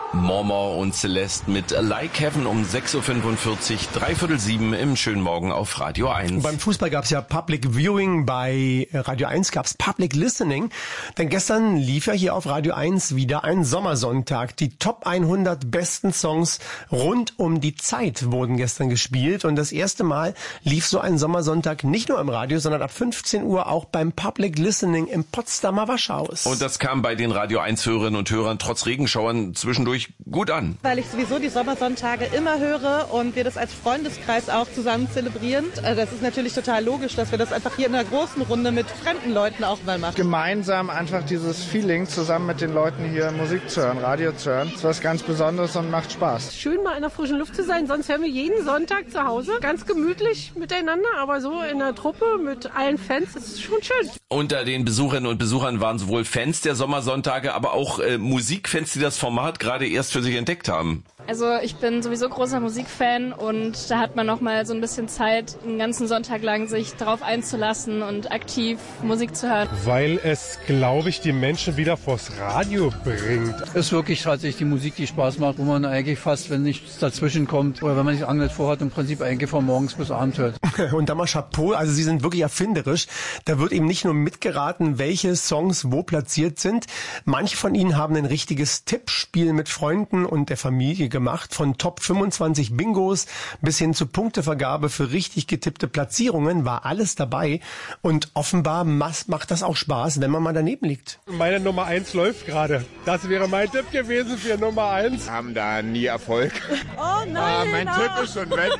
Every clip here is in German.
Mormor und Celeste mit Like Heaven um 6.45 Uhr, 6:45 im schönen Morgen auf Radio 1. Beim Fußball gab es ja Public Viewing, bei Radio 1 gab es Public Listening. Denn gestern lief ja hier auf Radio 1 wieder ein Sommersonntag. Die Top 100 besten Songs rund um die Zeit wurden gestern gespielt. Und das erste Mal lief so ein Sommersonntag nicht nur im Radio, sondern ab 15 Uhr auch beim Public Listening im Potsdamer Waschhaus. Und das kam bei den Radio 1-Hörerinnen und Hörern trotz Regenschauern zwischendurch gut an. Weil ich sowieso die Sommersonntage immer höre und wir das als Freundeskreis auch zusammen zelebrieren. Das ist natürlich total logisch, dass wir das einfach hier in einer großen Runde mit fremden Leuten auch mal machen. Gemeinsam einfach dieses Feeling, zusammen mit den Leuten hier Musik zu hören, Radio zu hören, ist was ganz Besonderes und macht Spaß. Schön mal in der frischen Luft zu sein, sonst hören wir jeden Sonntag zu Hause. Ganz gemütlich miteinander, aber so in der Truppe mit allen Fans, das ist schon schön. Unter den Besucherinnen und Besuchern waren sowohl Fans der Sommersonntage, aber auch Musikfans, die das Format gerade erst für sich entdeckt haben. Also ich bin sowieso großer Musikfan und da hat man noch mal so ein bisschen Zeit, einen ganzen Sonntag lang sich darauf einzulassen und aktiv Musik zu hören. Weil es, glaube ich, die Menschen wieder vors Radio bringt. Es ist wirklich tatsächlich die Musik, die Spaß macht, wo man eigentlich fast, wenn nichts dazwischen kommt oder wenn man sich nicht vorhat, im Prinzip eigentlich von morgens bis abends hört. Und da mal Chapeau, also Sie sind wirklich erfinderisch. Da wird eben nicht nur mitgeraten, welche Songs wo platziert sind. Manche von Ihnen haben ein richtiges Tippspiel mit Freunden und der Familie gemacht, von Top 25 Bingos bis hin zur Punktevergabe für richtig getippte Platzierungen war alles dabei und offenbar macht das auch Spaß, wenn man mal daneben liegt. Meine Nummer 1 läuft gerade. Das wäre mein Tipp gewesen für Nummer 1. Wir haben da nie Erfolg. Oh nein! Mein Tipp ist schon weg.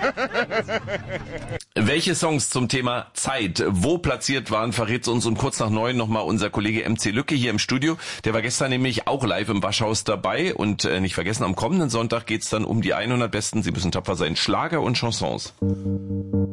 Welche Songs zum Thema Zeit wo platziert waren, verrät uns um kurz nach 9 nochmal unser Kollege MC Lücke hier im Studio. Der war gestern nämlich auch live im Waschhaus dabei und nicht vergessen, am kommenden Sonntag geht's dann um die 100 besten, Sie müssen tapfer sein, Schlager und Chansons.